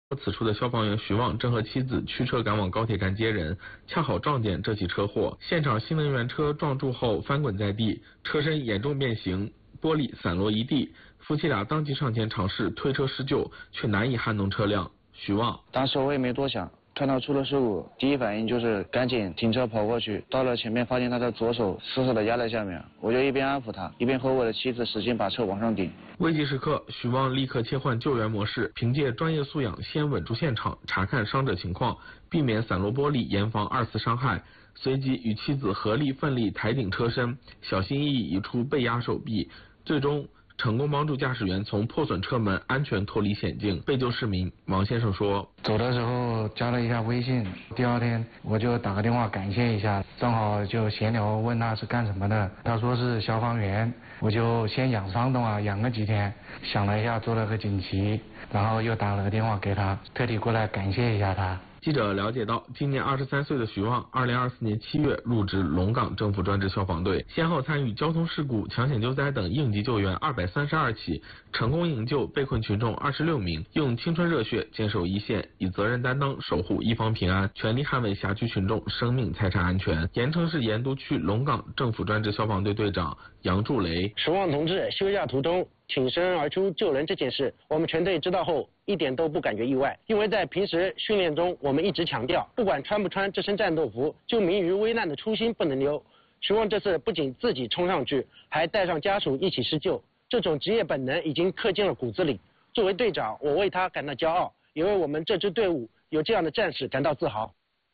此处的消防员徐旺正和妻子驱车赶往高铁站接人，恰好撞见这起车祸。现场新能源车撞柱后翻滚在地，车身严重变形，玻璃散落一地。夫妻俩当即上前尝试推车施救，却难以撼动车辆。徐旺： 当时我也没多想。看到出了事故，第一反应就是赶紧停车跑过去。到了前面，发现他的左手死死的压在下面，我就一边安抚他，一边和我的妻子使劲把车往上顶。 危急时刻，徐旺立刻切换救援模式，凭借专业素养，先稳住现场，查看伤者情况，避免散落玻璃，严防二次伤害。随即与妻子合力奋力抬顶车身，小心翼翼移出被压手臂，最终成功帮助驾驶员从破损车门安全脱离险境。被救市民王先生说： 走的时候加了一下微信，第二天我就打个电话感谢一下，正好就闲聊问他是干什么的，他说是消防员，我就先养伤的嘛，养个几天，想了一下做了个锦旗，然后又打了个电话给他，特地过来感谢一下他。 记者了解到，今年23岁的徐旺，2024年7月入职龙岗政府专职消防队，先后参与交通事故、抢险救灾等应急救援232起，成功营救被困群众26名，用青春热血坚守一线，以责任担当守护一方平安，全力捍卫辖区群众生命财产安全。盐城市盐都区龙岗政府专职消防队队长杨柱雷： 徐旺同志休假途中挺身而出救人这件事，我们全队知道后一点都不感觉意外，因为在平时训练中，我们一直强调，不管穿不穿这身战斗服，救民于危难的初心不能丢。徐旺这次不仅自己冲上去，还带上家属一起施救，这种职业本能已经刻进了骨子里。作为队长，我为他感到骄傲，也为我们这支队伍有这样的战士感到自豪。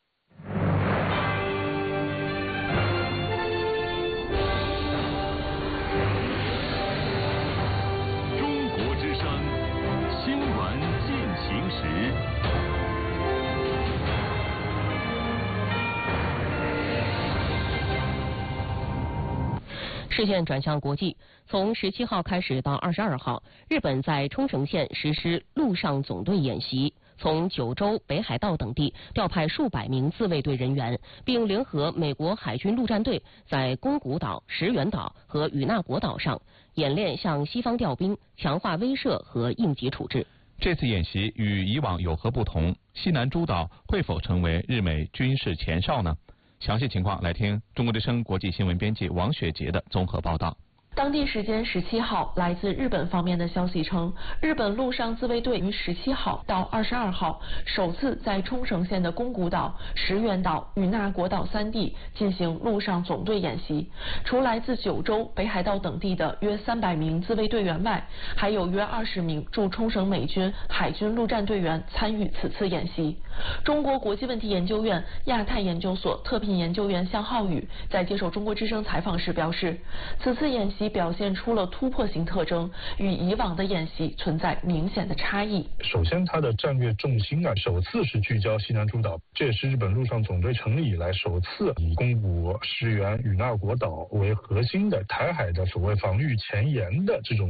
视线转向国际，从17号开始到22号，日本在冲绳县实施陆上总队演习，从九州、北海道等地调派数百名自卫队人员，并联合美国海军陆战队在宫古岛、石垣岛和与那国岛上演练向西方调兵，强化威慑和应急处置。 这次演习与以往有何不同？西南诸岛会否成为日美军事前哨呢？详细情况来听中国之声国际新闻编辑王雪杰的综合报道。 当地时间17号，来自日本方面的消息称，日本陆上自卫队于17号到22号首次在冲绳县的宫古岛、石垣岛、与那国岛3地进行陆上总队演习。除来自九州、北海道等地的约300名自卫队员外，还有约20名驻冲绳美军海军陆战队员参与此次演习。中国国际问题研究院亚太研究所特聘研究员向浩宇在接受中国之声采访时表示，此次演习表现出了突破性特征，与以往的演习存在明显的差异。 首先，它的战略重心首次是聚焦西南诸岛，这也是日本陆上总队成立以来首次以宫古、石垣、与那国岛为核心的台海的所谓防御前沿的这种